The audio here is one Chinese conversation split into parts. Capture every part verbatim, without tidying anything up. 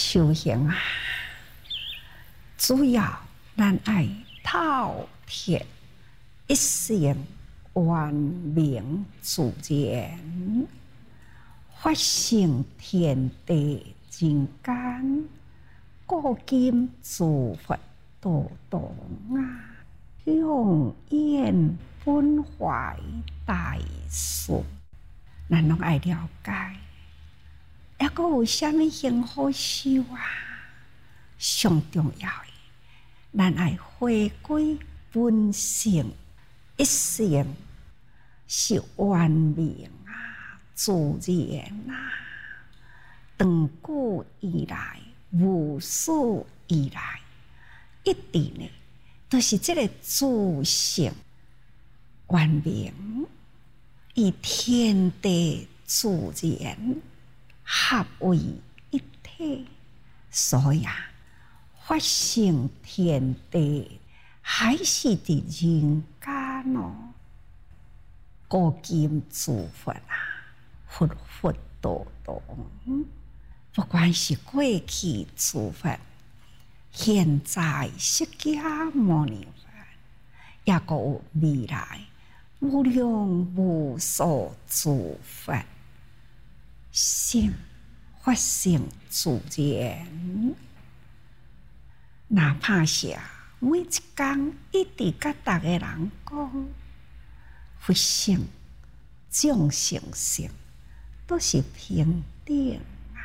修行啊，主要咱爱透彻一心圆明自然，发性天地人间，古今诸佛度动啊，永远本怀大顺。咱拢爱了解，抑阁有啥物行好修啊？上重要诶，咱爱回归本性，一心是圆明啊，自然啊。长久以来，无始以来，一直呢，都是这个自性圆明，以天地自然合为一体，所以啊，发性天地还是伫人间哦。古今诸佛啊，佛佛度动，不管是过去诸佛，现在释迦牟尼佛，也阁有未来无量无数诸佛，性发性自然。哪怕是每一天一直甲逐个人讲，佛性、众生性都是平等啊。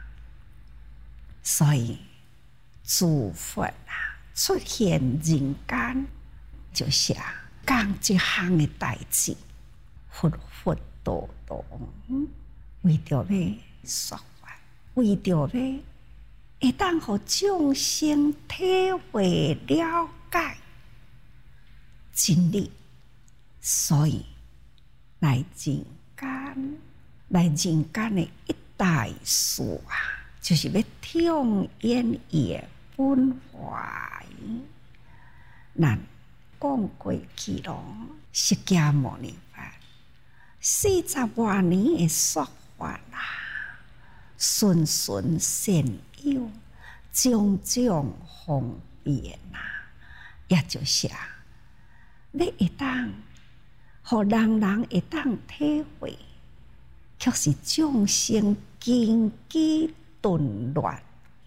所以诸佛啊出现人间，就是啊讲这项的代志，佛佛度动，为着要说法，为着要会当互众生体会了解真理，所以来人间，来人间的一大事啊，就是要体验伊的本怀。咱讲过去咯，释迦牟尼佛四十多年的说法啦，循循善诱，种种方便啊，也就是啊，你会当互人人会当体会，却是众生根基顿乱，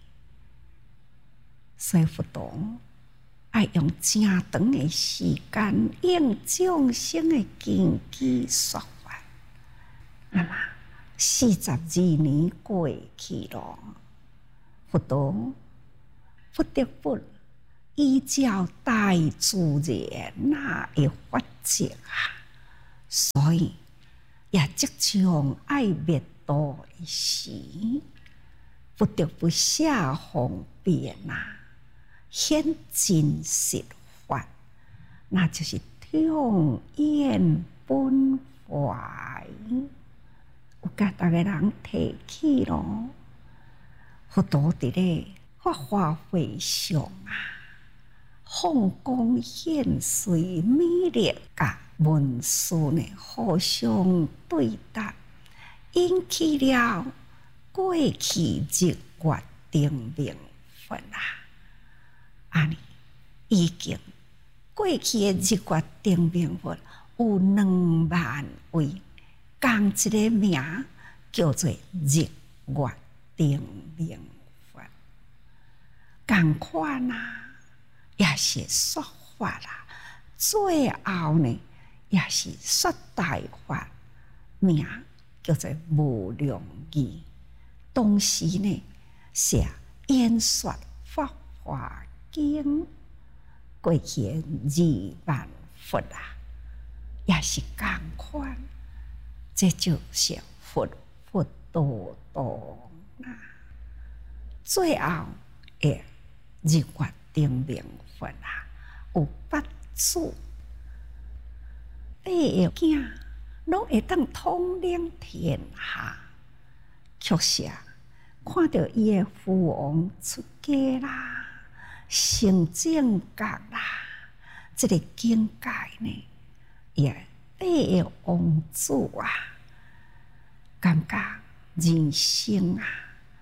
所以佛陀爱用正长的时间，用众生的根基说法。那么四十二年过去了，佛陀不得不依照大自然那的法则啊，所以也即将爱灭度一时，不得不写方便啊，显真实法，那就是体验本怀。有甲逐个人提起咯，佛陀伫咧法华会上啊，放光现随美丽甲文殊呢互相对答，引起了过去日月灯明佛啊，安尼已经过去的日月灯明佛有两万位，共一个名叫做日月灯明佛，共款啊，也是说法啦。最后呢，也是说大法，名叫做无量义。同时呢，是演说法华经，过去二万佛啊，也是共款。这就是佛佛度动啊。最后的日月灯明佛啊，有八子，八个囝拢会当统领天下。确实啊，看到伊的父王出家啦，成正觉啦，这个境界呢，也八个王子啊，感觉人生啊，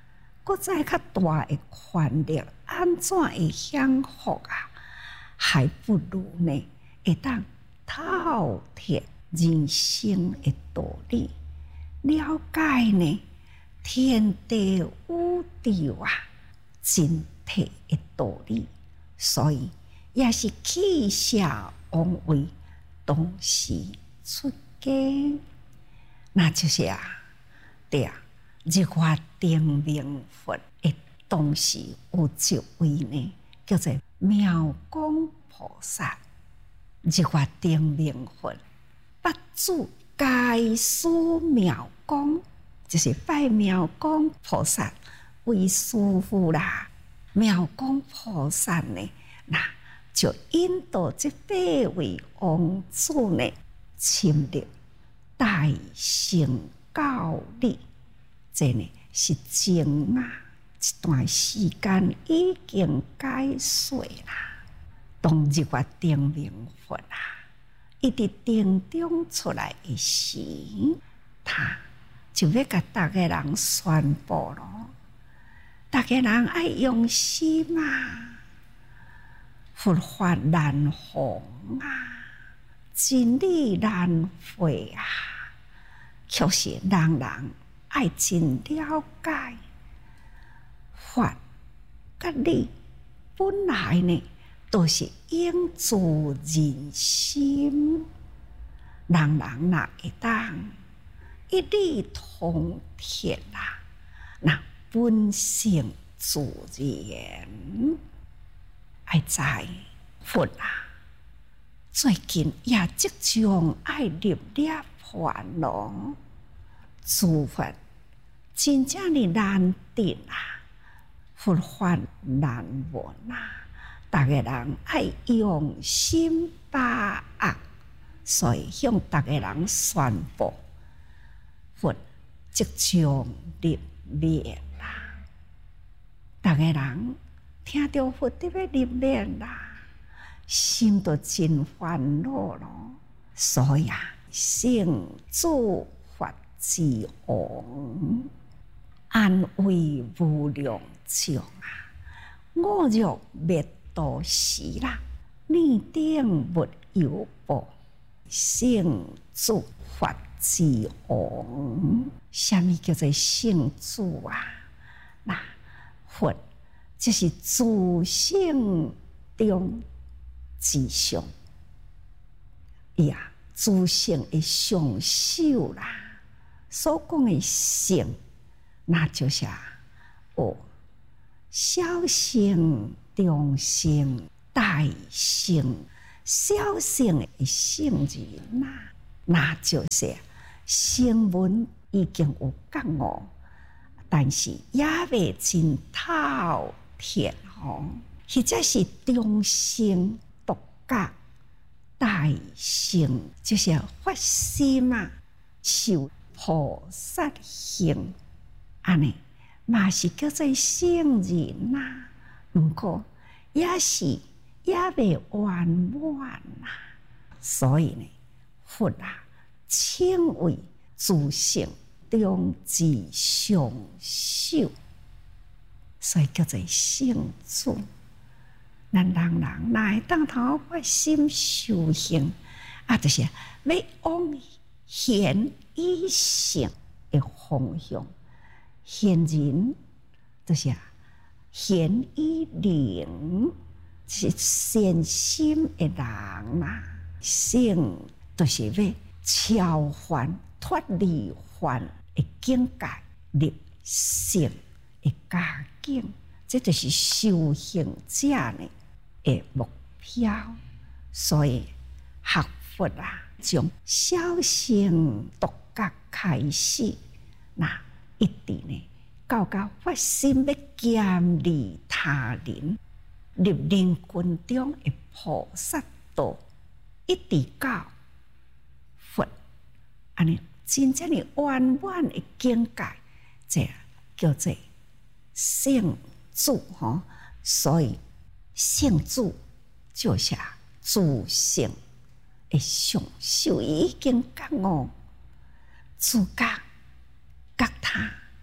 搁再较大的权力，安怎会享福啊？还不如呢，会当透彻人生的道理，了解呢天地宇宙啊真谛的道理，所以也是气势王位，同时出家，那就是啊，对啊，日月定明佛的同时有一位呢，叫做妙光菩萨。日月定明佛，八祖盖师妙光，就是拜妙光菩萨为师父啦。妙光菩萨呢，那就引导这八位王子呢，深入大乘教理。这呢是前啊一段时间已经解说啦。当日月定明佛啊，一直定中出来的时，他就要甲大家人宣布咯。大家人爱用心啊，佛法难弘啊，真理难会啊，确实人人爱真了解法甲理本来呢，都是应自人心，人人若会当一理通天啊，那本性自然。爱知佛啊，最近也即将爱入了盘咯，诸佛真正的难定啊，佛法难闻啊。大家人爱用心把握，所以向大家人宣布，佛即将入灭啦！大家人听到佛得要入灭啦，心都真烦恼咯。所以啊，圣主法之王，安慰无量众啊，我若灭多时啦，年顶没有报，圣主法之王。什么叫做圣主啊？那佛就是自性中之上，伊啊自性的上首啦。所讲的圣，那就是啊，哦，小圣、中圣、大圣。小圣的圣人呐，那就是声闻已经有觉悟，但是也未真透彻吼。或者是中圣独觉，大圣就是发心啊，受菩萨行，安尼嘛是叫做圣人呐。不过也是也未圆满呐。所以呢，佛啊称为自性中之上首，所以叫做圣主。咱人人哪会当头发心修行啊？就是要往显以性的方向。显人就是啊，显以灵是善心的人啊。圣就是要超凡脱离凡的境界，入圣的佳境，这就是修行者呢的目标。所以学佛啊，从小乘独觉开始，那一直呢到到发心要监利他人，入人群中的菩萨道，一直到佛安尼真正的圆满的境界，这叫做圣主吼。所以圣主就是自性的上首，已经觉悟，自觉觉他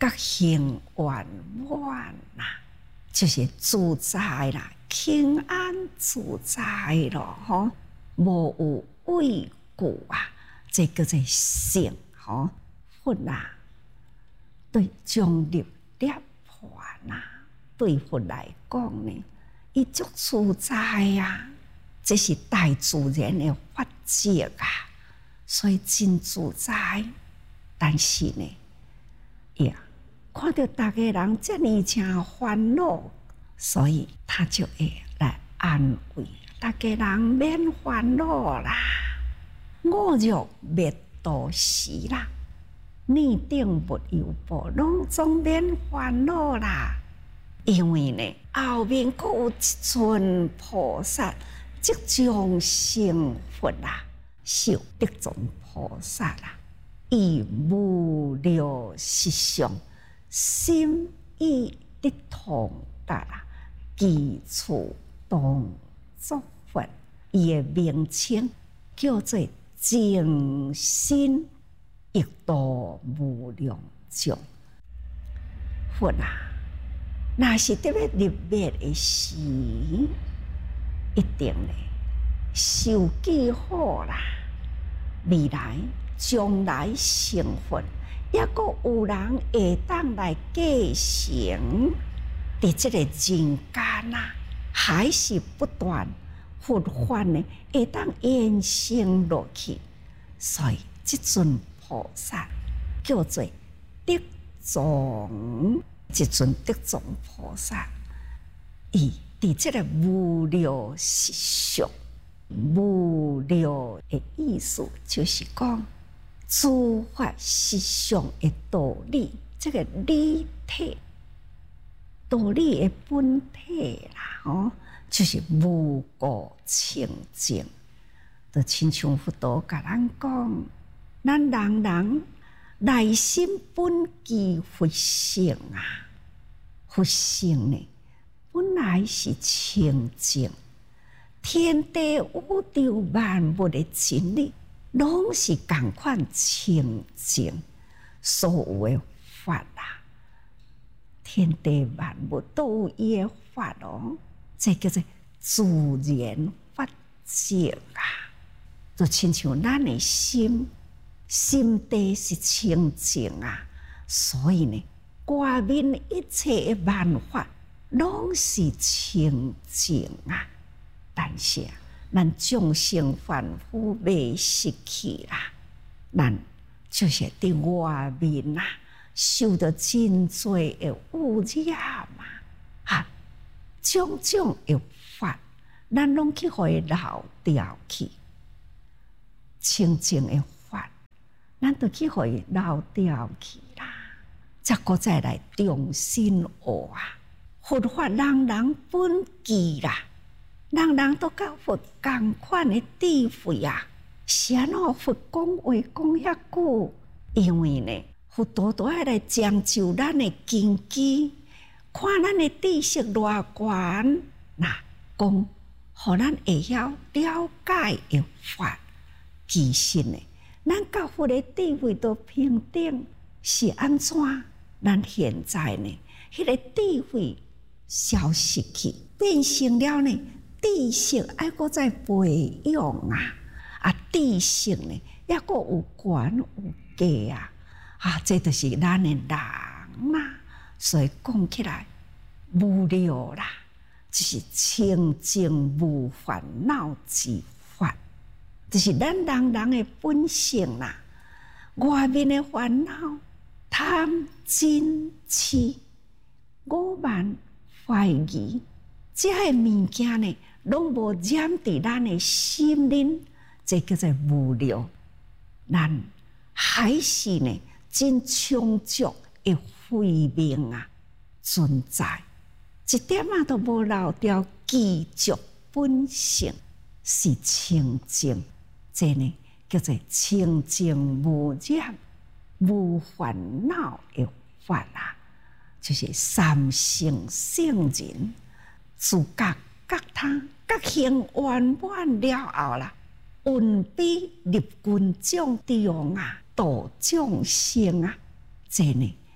觉行圆满呐，就是自在啦，平安自在咯，吼，无有畏惧啊，这叫做圣，吼，佛啊，对将入涅槃啊，对佛来讲呢，伊足自在啊，这是大自然的法则啊，所以真自在。但是呢，呀，看到大家人这么正烦恼，所以他就会来安慰大家人免烦恼啦，五欲灭度时啦，念定无有报，拢总免烦恼啦。因为呢，后面还有一尊菩萨，即将成佛啦，是得众菩萨啦。以无量实相，心意得通达啦，基础当作佛。伊的名称叫做净心一度无量众。佛啊，若是特别入灭的时，一定呢受记好啦，未来。将来成佛，也阁有人会当来继承。伫这个人间啊，还是不断佛法呢，会当延伸落去。所以，这尊菩萨叫做得众，这尊得众菩萨，伊伫这个无量实相，无量的意思就是讲。诸法实相的道理，这个理体，道理的本体啦，哦，就是无故清净。就亲像佛陀甲咱讲，咱人人内心本具佛性啊，佛性呢本来是清净，天地宇宙万物的真理。拢是同款清净，所有的法啊，天地万物都有伊的法哦，这叫做自然法则啊。就亲像咱的心，心地是清净啊，所以呢，外面一切的万法拢是清净啊。但是啊。咱众生凡夫未失去啦，咱就是伫外面啦，受到真多的污染嘛，哈，种种的法，咱拢去互伊漏掉去，清净的法，咱都去互伊漏掉去啦，再搁再来重新学啊，佛法人人本具啦。人人都甲佛同款的智慧啊！是安怎佛讲话讲遐久？因为呢，佛陀都爱来讲究咱的根基，看咱的知识偌悬，那讲，互咱会晓了解的法。其实呢，咱甲佛的智慧都平等，是安怎？咱现在呢，迄、那个智慧消失去，变成了呢？知识还阁在培养啊，啊，知识呢，也阁有悬有低啊，啊，这就是咱的人啦。所以讲起来无聊啦，就是清净无烦恼之法，就是咱人人的本性啦。外面的烦恼、贪、嗔、痴、傲慢、怀疑，这些物件呢？拢无染伫咱的心灵，这叫做无聊。咱还是呢，真充足的慧命啊存在，一点啊都无漏掉，继续本性是清净。这呢叫做清净无染、无烦恼的法啊，就是三性圣人自觉。觉他觉行圆满了后啦，运笔立军众中啊，度众生啊，这呢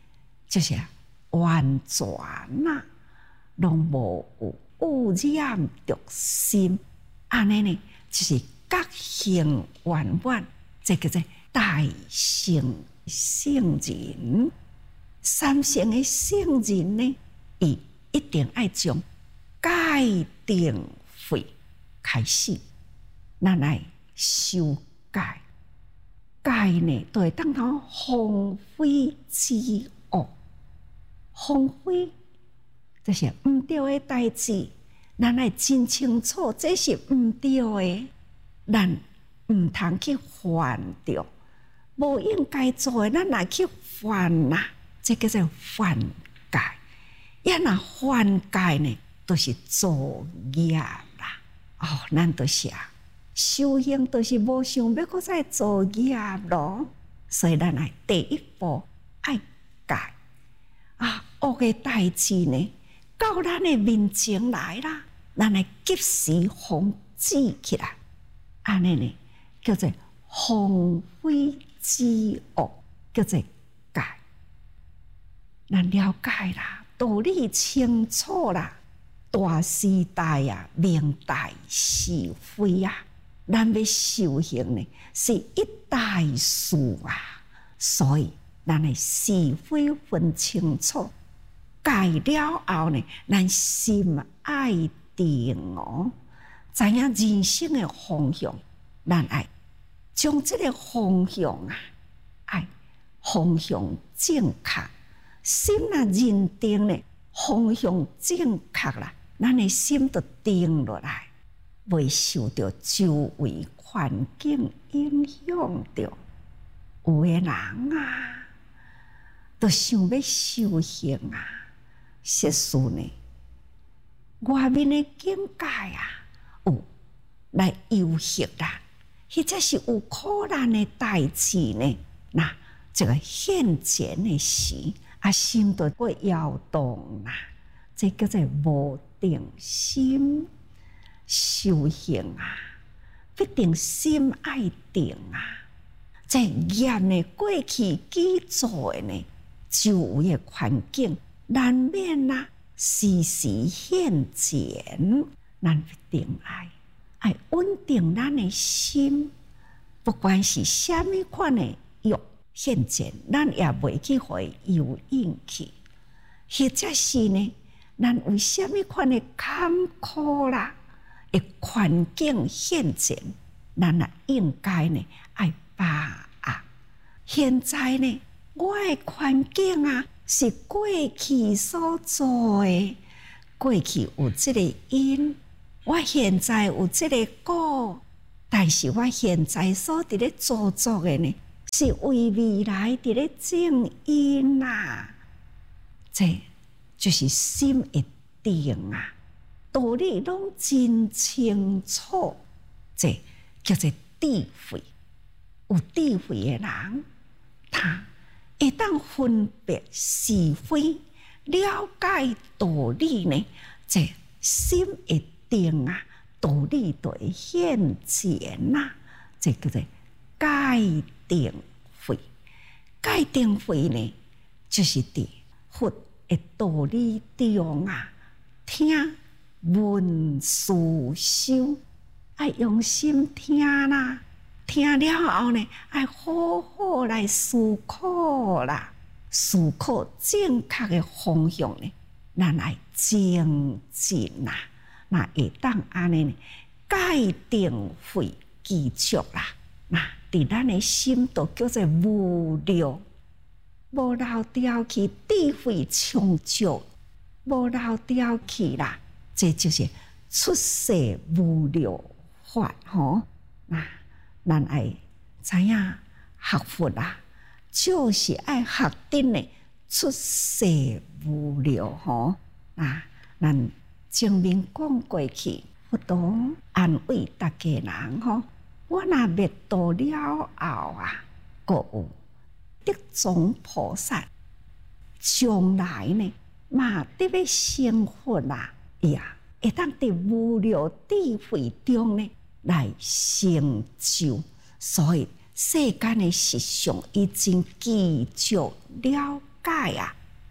就是完全啊，拢无有污染着心，安尼呢，就是觉性圆满，这叫做大乘圣人。三乘的圣人呢，伊一定爱从戒定慧开始，咱来修戒。戒呢，就会当到防非之恶，防非就是毋对的代志，咱来真清楚，这是毋对的，咱毋通去犯着，无应该做的，咱来去犯啦，这叫做犯戒。要若犯戒呢，都、就是作业啦。哦，咱都是啊。修行就是无想要搁再作业咯，所以咱来第一步爱戒啊，恶嘅代志呢，到咱嘅面前来啦，咱来及时防止起来，安尼呢叫做防非之恶，叫做戒。咱了解啦，道理清楚啦，大时代啊，明代是非啊。咱要修行呢，是一大事啊，所以咱的是非分清楚，戒了后呢，咱心爱定哦，知影人生的方向，咱爱将这个方向啊，爱方向正确，心若认定呢，方向正确啦，咱的心就定落来。未受到周围环境影响着，有的人啊，都想要修行啊，实事呢，外面的境界啊，有来游戏啦，或者是有苦难的代志呢，那这个现前的时，啊，心都会摇动啦，这叫做无定心。修行啊，必定心爱定啊！这业呢，过去基做的呢，周围的环境难免啊，时时现前，咱必定爱爱稳定咱的心，不管是虾米款的欲现前，咱也袂去互伊诱引去，或者是呢，咱为虾米款的坎坷啦？的环境现前，咱也应该呢爱把握。现在呢，我的环境啊是过去所做的，过去有这个因，我现在有这个果，但是我现在所伫咧做作的呢，是为未来伫咧正因啊。这就是心一定啊。道理拢真清楚，这叫做智慧。有智慧的人，他会当分别是非，了解道理呢，这心一定啊，道理就会现前呐。这叫做戒定慧。戒定慧呢，就是伫佛的道理中啊，听。闻思修，爱用心听啦，听了后呢，爱好好来思考啦，思考正确的方向呢，咱来精进啦，那会当安尼呢，戒定慧记住啦，那伫咱的心都叫做无漏，无漏掉去智慧充足，无漏掉去啦。这就是出世无漏法吼，那咱爱知影学佛啦，就是爱学定的出世无漏吼。那咱前面讲过去，佛陀安慰大家人吼，我若灭度了后啊，阁有得宗菩萨，将来呢嘛得要成佛啦。呀，会当伫无漏智慧中呢来成就，所以世间的实相已经记住了解啊，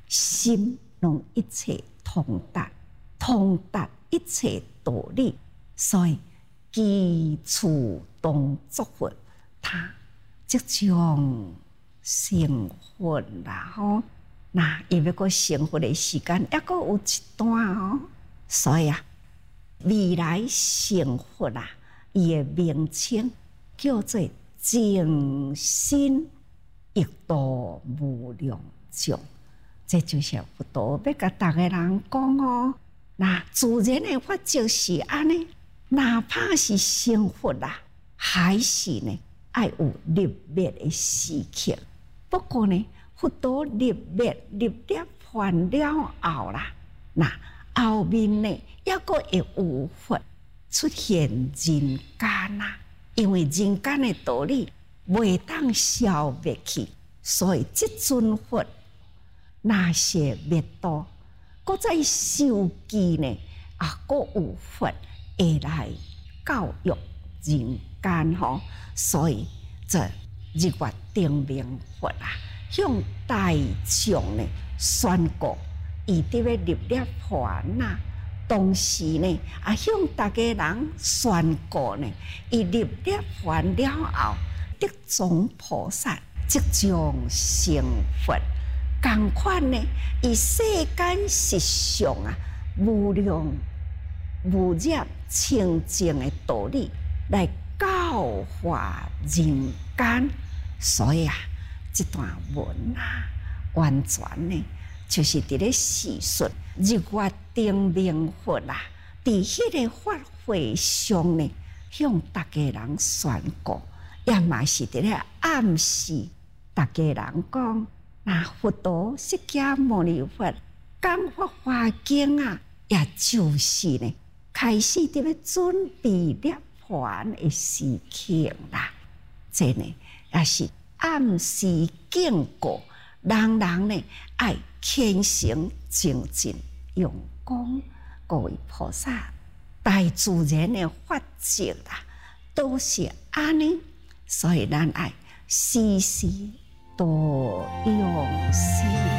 心拢一切通达，通达一切道理，所以基础当作佛，他即将成佛啦吼。那伊要个成佛的时间，抑个有一段哦。所以啊，未来成佛啊，伊的名称叫做净身一度无量众。这就是佛陀要甲大家人讲哦。那自然的法则是安尼，哪怕是成佛啦，还是呢爱有入灭的时刻。不过呢，佛陀入灭入了还了后啦，那后面呢，抑个会有佛出现人间啦。因为人间的道理袂当消灭去，所以即尊佛那些灭度，搁再受记呢啊，搁有佛会来教育人间吼。所以这日月定明佛啊，向大众呢宣告，伊伫要入了凡呐。同时呢，啊向大家人宣告呢，伊入了凡了后，得种菩萨即将成佛。同款呢，以世间实相啊，无量无染清净的道理来教化人间。所以啊，这段文啊，完全呢，就是伫咧叙述日月定明佛啊，伫迄个法会上呢，向大家人宣告，也嘛是伫咧暗示大家人讲，那佛陀释迦牟尼佛讲《法华经》啊，也就是呢，开始伫咧准备涅槃的时刻啦。这呢，也是暗示警告人人呢，爱虔诚精进，用功各位菩萨，大自然的法则啦，都是安尼，所以咱爱时时多用心。